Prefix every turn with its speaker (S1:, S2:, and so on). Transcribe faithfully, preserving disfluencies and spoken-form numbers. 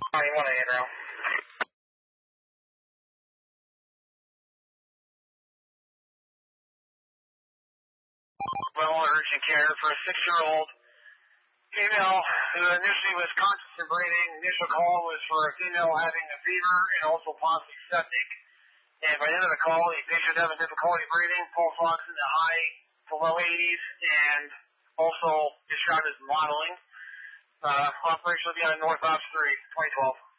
S1: ninety-one Andrew. Well, urgent care for a six-year-old female who initially was conscious and breathing. Initial call was for a female having a fever and also possibly septic. And by the end of the call, the patient having difficulty breathing, pulse ox in the high to low eighties, and also described as modeling. Uh, operation will be on North Ops three, twenty twelve.